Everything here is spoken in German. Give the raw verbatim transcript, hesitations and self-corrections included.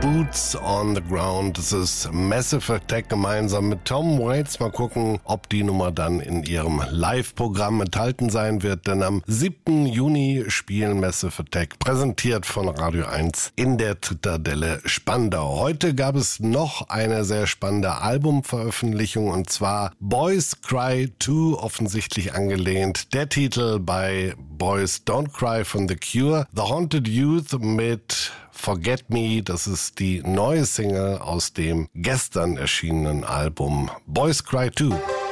Boots on the Ground. Das ist Massive Attack gemeinsam mit Tom Waits. Mal gucken, ob die Nummer dann in ihrem Live-Programm enthalten sein wird. Denn am siebten Juni spielen Massive Attack, präsentiert von Radio eins in der Zitadelle Spandau. Heute gab es noch eine sehr spannende Albumveröffentlichung, und zwar Boys Cry zwei, offensichtlich angelehnt. Der Titel bei Boys Don't Cry von The Cure. The Haunted Youth mit Forget Me, das ist die neue Single aus dem gestern erschienenen Album Boys Cry zwei.